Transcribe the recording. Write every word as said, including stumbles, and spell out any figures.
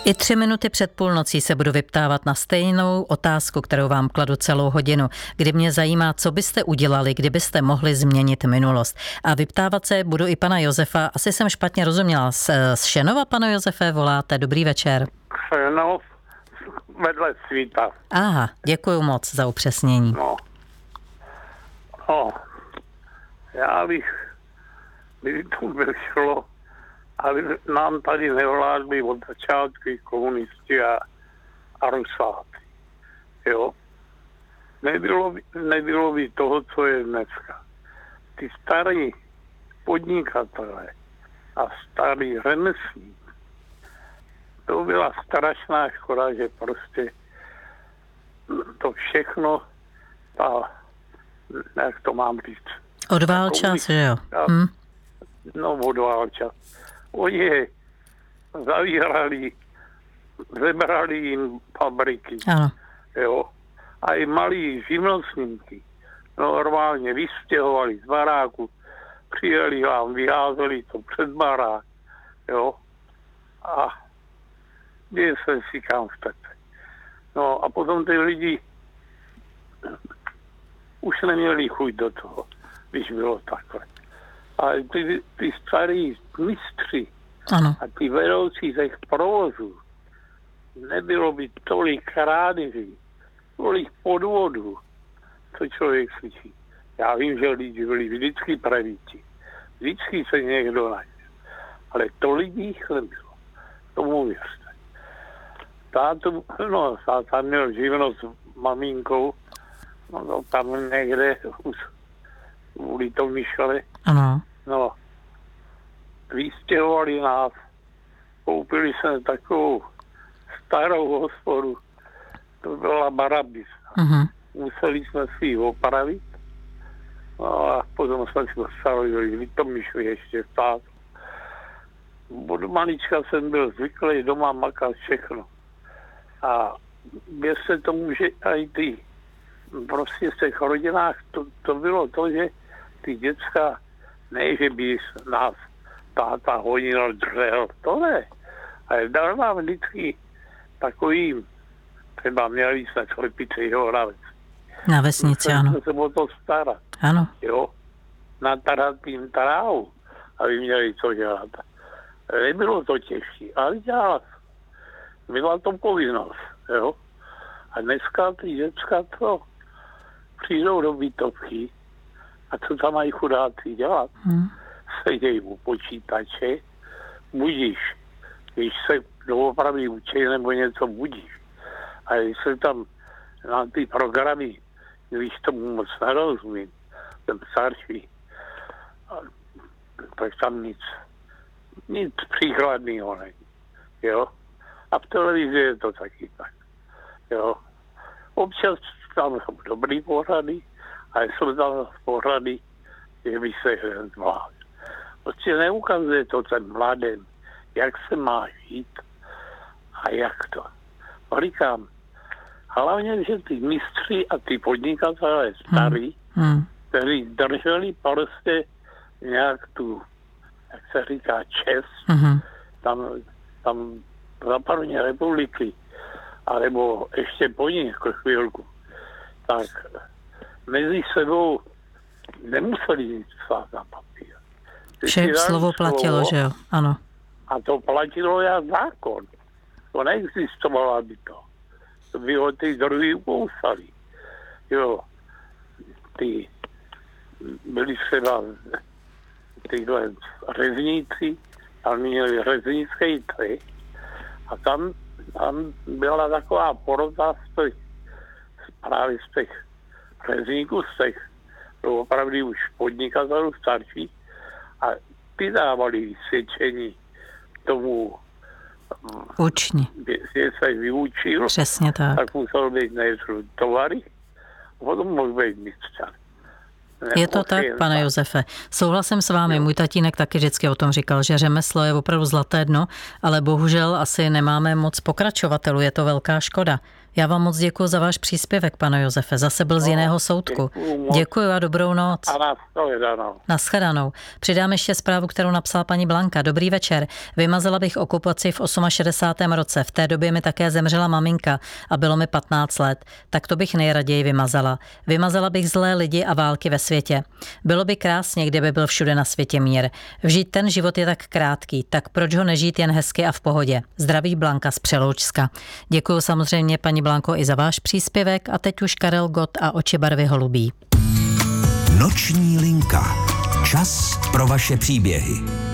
I tři minuty před půlnocí se budu vyptávat na stejnou otázku, kterou vám kladu celou hodinu, kdy mě zajímá, co byste udělali, kdybyste mohli změnit minulost. A vyptávat se budu i pana Josefa. Asi jsem špatně rozuměla. Z, z Šenova, pane Josefe, voláte. Dobrý večer. Šenov vedle Svíta. Aha, děkuju moc za upřesnění. No. No. Já bych, kdyby to vyšlo, aby nám tady nevládli od začátku komunisti a, a Rusáci. Jo. Nebylo by, nebylo by toho, co je dneska. Ty starý podnikatelé a starý řemeslník, to byla strašná škoda, že prostě to všechno, ta, jak to mám říct. Odvál čas, že jo? Hm? No, odvál čas. Oni je zavírali, zebrali jim fabriky. Ano. Jo. A i malí živnostníky normálně vystěhovali z baráku, přijeli vám, vyházeli to před barák. Jo. A kde se si kam chcete. No a potom ty lidi už neměli chuť do toho, když bylo takhle. Ale ty, ty starý mistři ano. A ty vedoucí těch provozů, nebylo by tolik krádeží, tolik podvodů, co člověk slyší. Já vím, že lidi byli vždycky pravíci. Vždycky se někdo najde. Ale tolik jich nebylo. Tomu věřte. Tátu, no, táta měl živnost s maminkou, no to tam někde už u Litomyšle. Ano. No, vystěhovali nás, koupili jsme takovou starou hospodu, to byla barabisa. Uh-huh. Museli jsme si ji opravit, no a potom jsme si postavili Litomyšli ještě v tátu. Od malička jsem byl zvyklý doma makat všechno. A věřte tomu, že i ty, prostě v těch rodinách, to, to bylo to, že ty děcka, ne, že by nás táta honil, dřel, to ne. Ale dal nám vždycky takovým, třeba měli jsme slepice Horavec. Na vesnici, ano. Jsme se o to starat. Ano. Jo. Natarat jim trávu, aby měli co dělat. Nebylo to těžší, ale dělala. Byla to povinnost, jo. A dneska ty děcka to přijdou do bytovky a co tam mají chudáci dělat? Hmm. Sedějí u počítače, budíš. Když se doopravdy učí nebo něco budíš. A když se tam na ty programy, když tomu moc nerozumím, ten starší, tak tam nic, nic příkladného není. Jo? A v televizi je to taky tak. Jo? Občas tam jsou dobrý pořady, ale jsou tam pořady, že by se jeden zvládl. Prostě neukazuje to ten mladým, jak se má žít a jak to. A říkám, hlavně, že ty mistři a ty podnikatelé starý, hmm. kteří drželi prostě nějak tu, jak se říká, čest, hmm. tam, tam za první republiky, alebo ještě po ní jako chvílku, tak mezi sebou nemuseli nic psát na papír. Vše slovo platilo, že jo? Ano. A to platilo jak zákon. To neexistovalo, aby to. To by ho ty druhý upousali. Jo. Ty byli třeba tyhle řezníci, tam měli řeznické trhy a tam, tam byla taková porota z těch, právě z těch řezníků, z těch opravdu už podnikatelů starších a ty dávali vysvědčení tomu učni. Že se vyučil, přesně tak. Tak musel být nejdřív tovary a potom mohl být mistr. Je to tak, pane Josefe. Souhlasím s vámi. Můj tatínek taky vždycky o tom říkal, že řemeslo je opravdu zlaté dno, ale bohužel asi nemáme moc pokračovatelů. Je to velká škoda, Já vám moc děkuji za váš příspěvek, pane Josefe. Zase byl z jiného soudku. Děkuji a dobrou noc. A nashledanou. Nashledanou. Přidám ještě zprávu, kterou napsala paní Blanka. Dobrý večer. Vymazala bych okupaci v šedesátém osmém roce. V té době mi také zemřela maminka a bylo mi patnáct let. Tak to bych nejraději vymazala. Vymazala bych zlé lidi a války ve světě. Bylo by krásně, kdyby byl všude na světě mír. Vžít ten život je tak krátký, tak proč ho nežít jen hezky a v pohodě? Zdraví Blanka z Přeloučska. Děkuji samozřejmě paní Blanko i za váš příspěvek a teď už Karel Gott a Oči barvy holubí. Noční linka. Čas pro vaše příběhy.